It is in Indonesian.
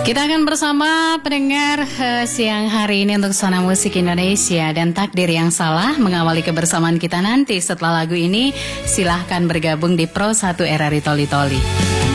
Kita akan bersama pendengar siang hari ini untuk Zona Musik Indonesia dan Takdir yang Salah. Mengawali kebersamaan kita nanti setelah lagu ini, silahkan bergabung di Pro 1 Era Ritoli Toli.